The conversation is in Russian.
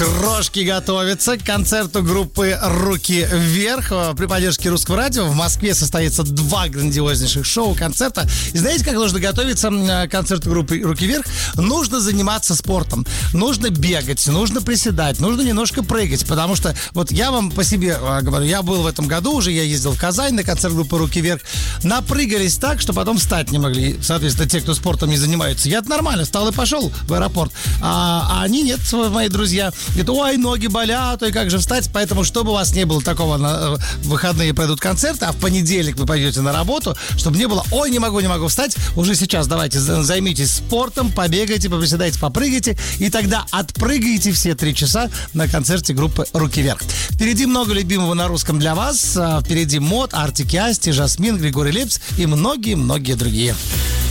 Крошки готовятся к концерту группы «Руки вверх». При поддержке Русского радио в Москве состоится 2 грандиознейших шоу-концерта. И знаете, как нужно готовиться к концерту группы «Руки вверх»? Нужно заниматься спортом. Нужно бегать, нужно приседать, нужно немножко прыгать. Потому что, вот я вам по себе говорю, я был в этом году уже, я ездил в Казань на концерт группы «Руки вверх». Напрыгались так, что потом встать не могли. Соответственно, те, кто спортом не занимается. Я-то нормально встал и пошел в аэропорт. А они нет, мои друзья. Говорит, ой, ноги болят, ой, как же встать. Поэтому, чтобы у вас не было такого, в выходные пройдут концерты, а в понедельник вы пойдете на работу, чтобы не было, ой, не могу встать, уже сейчас давайте займитесь спортом, побегайте, поприседайте, попрыгайте, и тогда отпрыгаете все 3 часа на концерте группы «Руки вверх». Впереди много любимого на русском для вас. Впереди Мод, Артик и Асти, Жасмин, Григорий Лепс и многие-многие другие.